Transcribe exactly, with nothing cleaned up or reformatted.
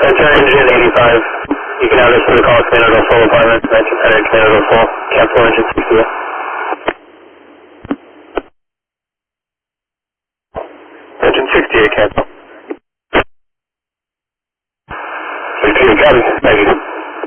Enter engine eighty-five. You can have this for the call Canada full apartment. Mention enter Canada full. Cancel engine sixty. Engine sixty-eight, cancel. sixty-eight, copy. Thank you.